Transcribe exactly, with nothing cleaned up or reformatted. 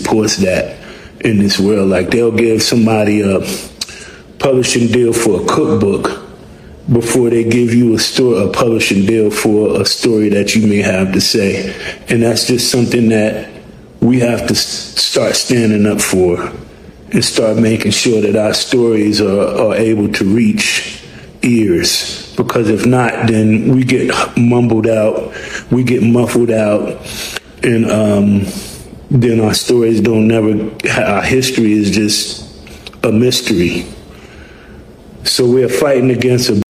supports that in this world. Like, they'll give somebody a publishing deal for a cookbook before they give you a store, a publishing deal for a story that you may have to say. And that's just something that we have to start standing up for and start making sure that our stories are, are able to reach ears. Because if not, then we get mumbled out, we get muffled out, and um, then our stories don't never, our history is just a mystery. So we're fighting against a